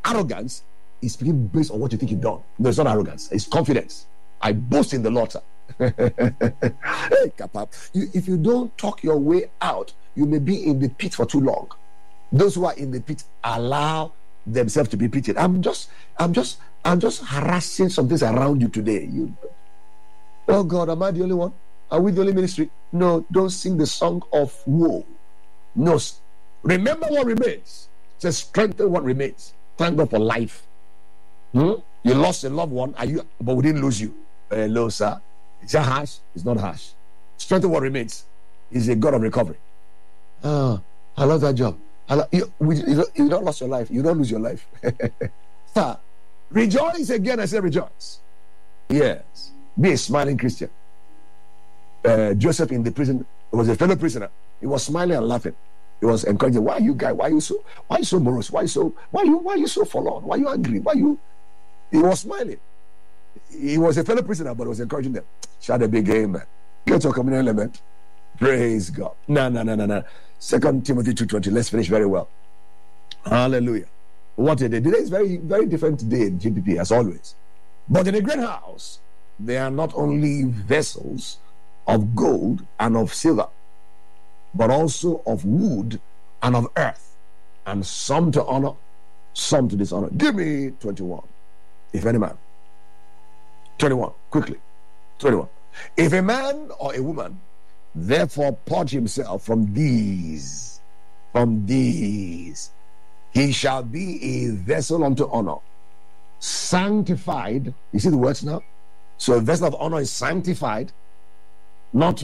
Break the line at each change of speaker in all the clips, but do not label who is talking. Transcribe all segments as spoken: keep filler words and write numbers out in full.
Arrogance is speaking based on what you think you've done. No, it's not arrogance. It's confidence. I boast in the Lord, sir. Hey, Kappa, you, if you don't talk your way out, you may be in the pit for too long. Those who are in the pit allow themselves to be pitted. I'm just, I'm just, I'm just harassing some things around you today. You, oh God, am I the only one? Are we the only ministry? No, don't sing the song of woe. No, remember what remains. Just strengthen what remains. Thank God for life. Hmm? You lost a loved one, are you? But we didn't lose you. Hello, sir. Is that harsh? It's not harsh. Strengthen what remains. He's a God of recovery. Ah, I love that job. I love, you, you, you, don't, you don't lose your life. You don't lose your life. Sir, rejoice again. I say rejoice. Yes. Be a smiling Christian. Uh, Joseph in the prison was a fellow prisoner. He was smiling and laughing. He was encouraging. Why are you guys? Why are you so? Why are you so morose? Why are you so? Why are you? Why are you so forlorn? Why are you angry? Why are you? He was smiling. He was a fellow prisoner, but was encouraging them. Shout a big amen. Get your communion element. Praise God. No, no, no, no, no. Second Timothy two twenty. Let's finish very well. Hallelujah. What a day. Today is very, very different day in G P P as always. But in a great house, they are not only vessels of gold and of silver, but also of wood and of earth, and some to honor, some to dishonor. Give me twenty-one. If any man. twenty-one. Quickly. twenty-one. If a man or a woman therefore purge himself from these, from these, he shall be a vessel unto honor, sanctified. You see the words now? So a vessel of honor is sanctified, not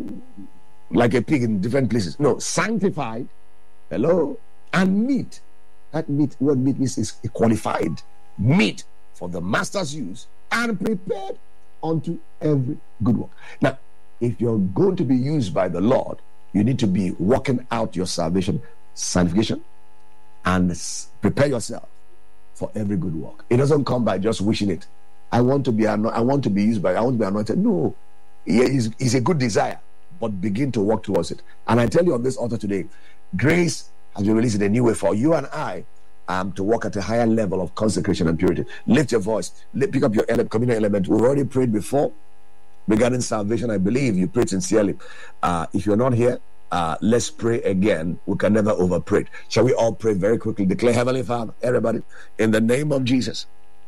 like a pig in different places. No, sanctified. Hello. And meat. That meat, word meat means is qualified. Meat for the master's use and prepared unto every good work. Now, if you're going to be used by the Lord, you need to be working out your salvation, sanctification, and prepare yourself for every good work. It doesn't come by just wishing it. I want to be anointed. I want to be used by. I want to be anointed. No, it's, it's a good desire, but begin to work towards it. And I tell you on this altar today, grace has been released in a new way for you and I um, to walk at a higher level of consecration and purity. Lift your voice. Lift, pick up your ele- communal element. We've already prayed before regarding salvation. I believe you prayed sincerely. Uh, if you're not here, uh, let's pray again. We can never over pray. Shall we all pray very quickly? Declare, Heavenly Father, everybody, in the name of Jesus,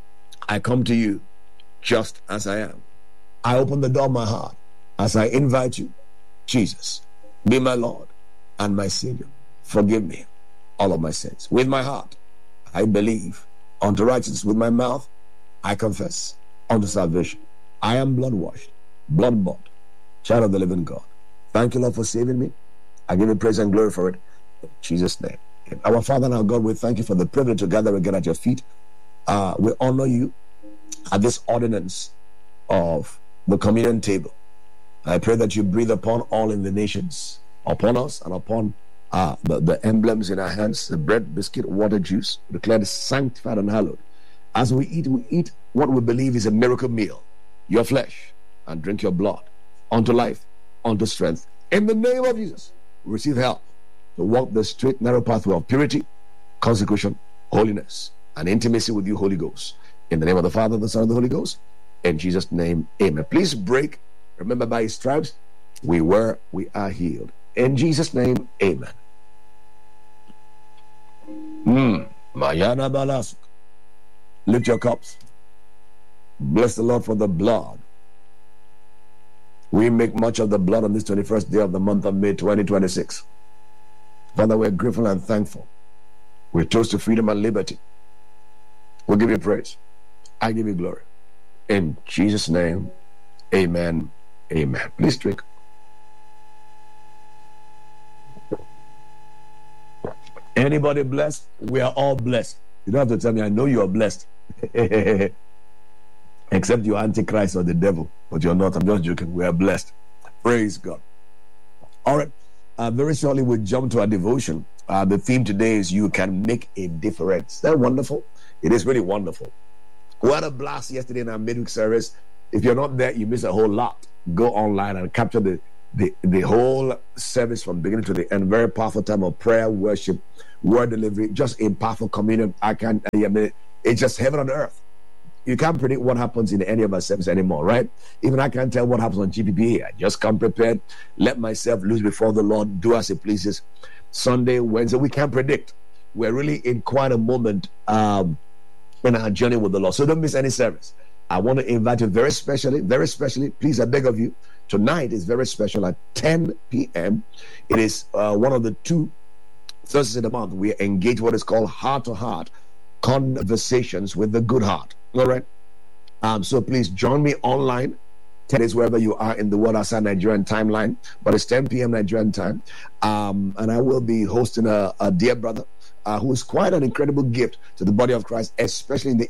I come to you just as I am. I open the door of my heart as I invite you. Jesus, be my Lord and my Savior. Forgive me all of my sins. With my heart, I believe. Unto righteousness, with my mouth, I confess. Unto salvation, I am blood washed, blood bought, child of the living God. Thank you, Lord, for saving me. I give you praise and glory for it. In Jesus' name. Our Father and our God, we thank you for the privilege to gather again at your feet. Uh, we honor you at this ordinance of the communion table. I pray that you breathe upon all in the nations, upon us and upon uh, the, the emblems in our hands, the bread, biscuit, water, juice, declared sanctified and hallowed. As we eat, we eat what we believe is a miracle meal, your flesh, and drink your blood, unto life, unto strength. In the name of Jesus, we receive help to walk the straight, narrow pathway of purity, consecration, holiness, and intimacy with you, Holy Ghost. In the name of the Father, the Son, and the Holy Ghost. In Jesus' name, amen. Please break. Remember, by his stripes, we were, we are healed. In Jesus' name, amen. Mm. Mayana balas. Lift your cups. Bless the Lord for the blood. We make much of the blood on this twenty-first day of the month of May twenty twenty-six. Father, we're grateful and thankful. We toast to freedom and liberty. We'll give you praise. I give you glory. In Jesus' name, amen. Amen. Please drink. Anybody blessed? We are all blessed. You don't have to tell me, I know you are blessed. Except you're Antichrist or the devil. But you're not. I'm just joking. We are blessed. Praise God. All right. Uh, very shortly, we'll jump to our devotion. Uh, the theme today is you can make a difference. Is that wonderful? It is really wonderful. We had a blast yesterday in our midweek service. If you're not there, you miss a whole lot. Go online and capture the the the whole service from beginning to the end. Very powerful time of prayer, worship, word delivery, just a powerful communion. I can't. I mean, it's just heaven on earth. You can't predict what happens in any of our service anymore, right? Even I can't tell what happens on G P P A. I just come prepared, let myself loose before the Lord, do as He pleases. Sunday, Wednesday, we can't predict. We're really in quite a moment um, in our journey with the Lord. So don't miss any service. I want to invite you very specially, very specially, please, I beg of you. Tonight is very special at ten p.m. It is uh, one of the two Thursdays of the month. We engage what is called heart-to-heart conversations with the good heart. All right. Um, so please join me online. ten days wherever you are in the world outside Nigerian timeline, but it's ten p.m. Nigerian time. Um, and I will be hosting a, a dear brother uh, who is quite an incredible gift to the body of Christ, especially in the